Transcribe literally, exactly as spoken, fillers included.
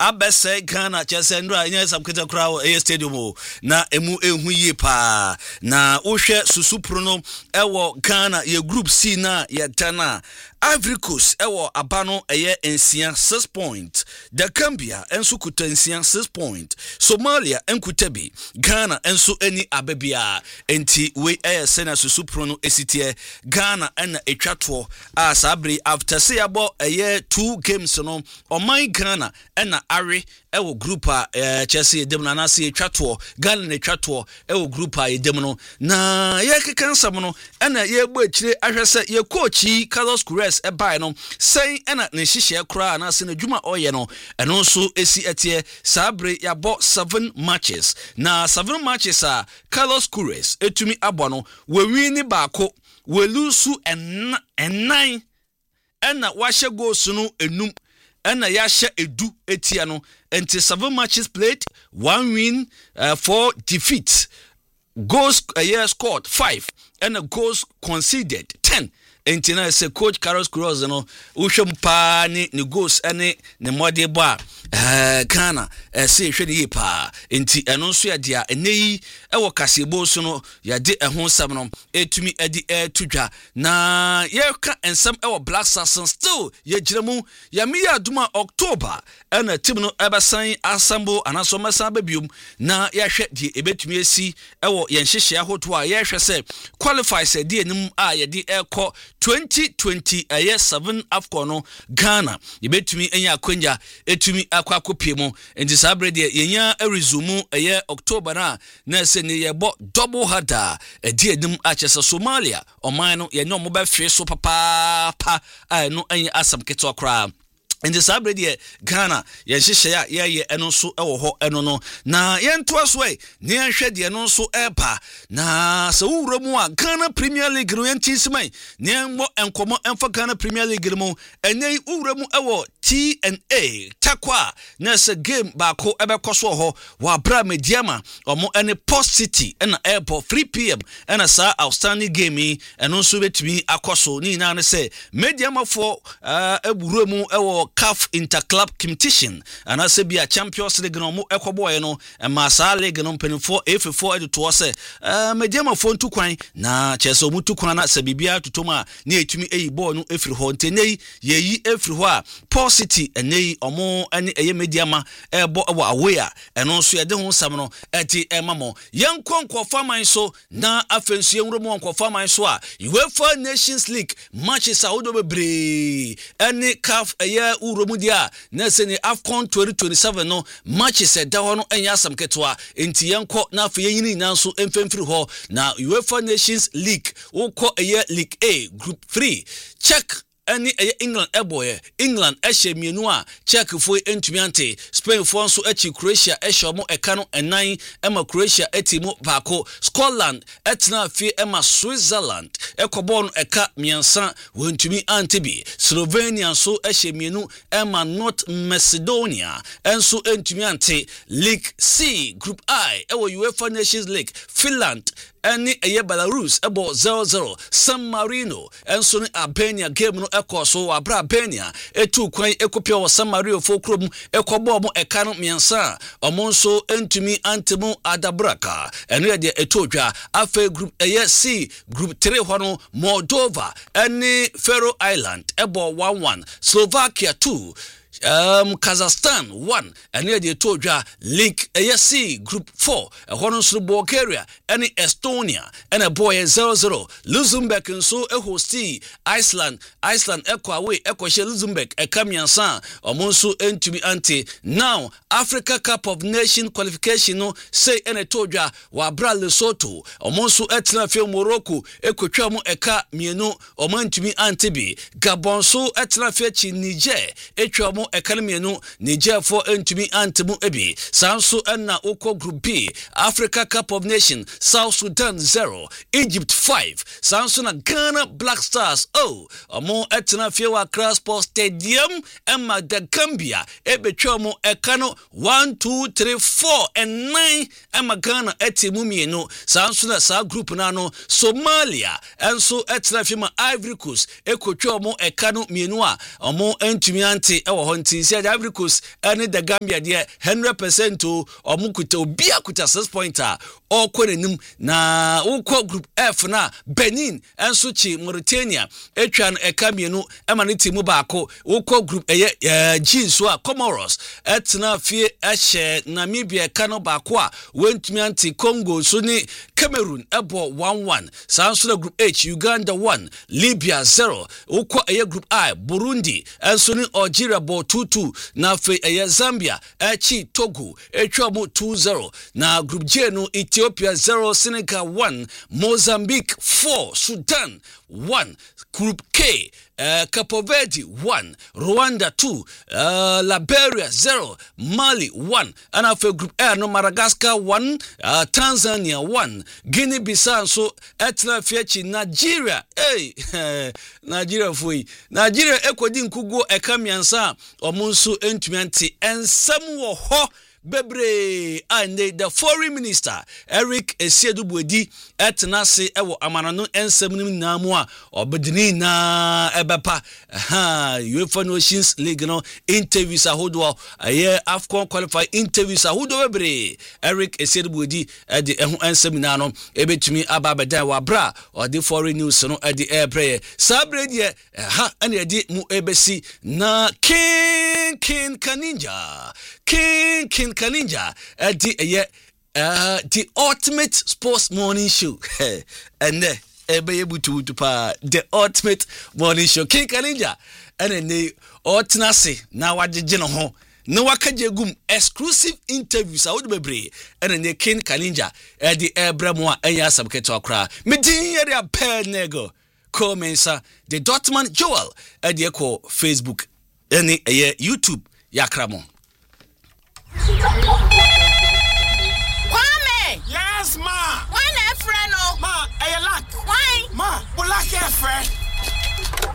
abese Ghana chese ndra nya samketa kra e stadium na emu ehu yie pa na wohwe susupro no ewo Ghana ye group C na ye tana Ivory Coast ewo abano eye ensia six point the Gambia enso kuta ensia six point Somalia enkutabi Ghana enso eni ababia enti we eye sena susupro no esitie Ghana ena etwato a sabre after say abo eye two games no oman Ghana ena are ewo group a eh, Chelsea dem na na se etwato Ghana na etwato ewo group a edem no na ye kekansam no ena ye gbo akire ahwese ye coachi Carlos Queiroz e bai no sei ena ne hihye kra na se na dwuma oye no eno so esi etie sabre ya bo seven matches na seven matches a Carlos Queiroz etumi abo no we win baako we lose en nine ena wahye goals no enum ena yahye edu etia no enti seven matches played, one win, uh, four defeats, goals a uh, year scored five and a goals conceded ten. Enti na se coach Carlos Queiroz no uhwem pa ni ni goals ene ne mode ba eh Ghana eh se hwe ni pa enti eno so ya dia eneyi e wo kasebo so no ya de ehon sam no etumi edi e tudwa na ye ka ensam e wo Black Stars still ye giremu ya mi ya duma October ena team no ebasan assemble anaso masan babium na ya hwe die ebetumi esi e wo ye nhihye ahoto a ye hwe se qualify se die nim a ye de ekọ twenty twenty a year seven AFCON no Ghana yebetumi enya akwanja etumi akwa akopie mu enti sabre de yenya a resume a year October na na se ne yebo double header e die nim a chese Somalia oman no ye no mo ba hwe so papa pa a no enya asam keto kra in the sabre de Ghana ye hihye ya ye ye eno so ewo ho eno no na ye nto aso e ne hwe de eno so eba na se wuro mu a Ghana Premier League no yentisman ne mo enkomo emfa Ghana Premier League mu enye wuro mu ewo T N A takwa na se game baako ebekoso ho wa bra mediama omo ene Post City ena airport three p m ena sa outstanding game eno so betimi akoso ni na ne se mediama for uh, eburo mu ewo C A F Interclub Competition and as be a Champions League no mo ekoboye no ma sa league no penfo F four edito se eh mediama fo ntu kwan na chese omutu kwan na se bibia tutoma na etumi eyi ball no efiri ho ntenei yeyi efiri ho a Post City enei omo ene eye mediama ebo ewo away eno so ye de ho sam no eti emamo yenkon kofaman so na afensu yenwro mo kofaman so a UEFA Nations League matches a wodo bebre ene C A F eye uromudia na se ni AFCON twenty twenty-seven no matches e da ho no enya asam ketwa enti yenko na afa yini nanso emfemfiri ho na UEFA Nations League wokọ eye League A Group three check any England eboye England ehye mienu a check fo entumi ante Spain fo nso echi Croatia ehye mo eka no enan ema Croatia etimo baako Scotland etna fi ema Switzerland ekobo no eka miensa wentumi ante bi Slovenia nso ehye mienu ema North Macedonia enso entumi ante League C Group I ewo UEFA Nations League Finland any eye Belarus ebo zero zero San Marino enso ni Albania game no ekoso abra Albania etu kwan ekopia wo San Marino fo krom ekobo mo eka no miensa omonso entumi antemu Adabraka eno de etodwa afa group eye C Group three hono Moldova any Faroe Island ebo one one Slovakia two Um, Kazakhstan one and near the Toja League A S C Group four a Honors Bulgaria and Estonia and a boy zero zero Luxembourg and so a hosti Iceland Iceland Echo away Echo Luxembourg a Kamian San or Monsu and to be anti now Africa Cup of Nation qualification no say and a Toja Wabra Lesotho or Monsu Etna Film Morocco Echo Chamo Eka Mieno or man to be anti B Gabon so Etna Fechi Niger Echamo economy no Niger for entumi antemu ebi sanso enna oko Group B Africa Cup of Nations South Sudan zero Egypt five sanso na Ghana Black Stars oh omo etna fiewa Accra Sports Stadium emma the Gambia ebetwa mo ekano one two three four and nine emma Ghana etimu mienu sanso na sa group na no Somalia enso etna fiema Ivory Coast ekotwa mo ekano mienu a omo entumi ante ewo nti sia Ivory Coast and the Gambia there one hundred percent to omukuta obia kuta six pointer all kwenenim na ukọ group F na Benin enso chi Mauritania etwa no eka mienu ema ne timu baako ukọ group eye G so a Comoros etna fie ehye Namibia kano baako a wentumi anti Congo so ni Cameroon ebo one one sanso group H Uganda one Libya zero ukọ eye group I Burundi enso ni Algeria bo two two na fe eye Zambia echi Togo etwa mo two zero na group J no Ethiopia zero Senegal one Mozambique four Sudan one group K uh, Cape Verde one Rwanda two uh, Liberia zero Mali one and after group A no Madagascar one uh, Tanzania one Guinea-Bissau so etna fiachi Nigeria hey Nigeria foi Nigeria ekodi nkugo ekamiansa omunso entumianti ensam wo ho bebre and the foreign minister Eric Esiedu-Buedi etnase ewo amanano ensam nim namu a obedini na ebepa ha UEFA Nations League no interviews ahodo aye AFCON qualify interviews ahodo bebre Eric Esiedu-Buedi e de eho ensam na no ebetumi ababeda wa bra or the foreign news no e de airplay sabre de ha ene de mu ebesi na King King Kaninja King King Kaninja uh, the uh, uh, the ultimate sports morning show and uh, to to pa the ultimate morning show King Kaninja and then otnase na wagege no ho na wakaje gum exclusive interviews a would be and then King Kaninja uh, the ebramo a enya sabketo akra me din area per nego commensa the Dortmund Joel at the echo Facebook any uh, YouTube yakramo Kwame! Yes, ma! Why not friend? Ma, I like. Why? Ma, we like your friend.